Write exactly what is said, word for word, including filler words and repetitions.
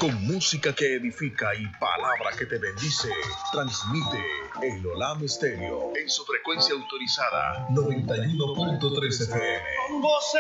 Con música que edifica y palabra que te bendice, transmite el Olam Stereo en su frecuencia autorizada noventa y uno punto tres F M.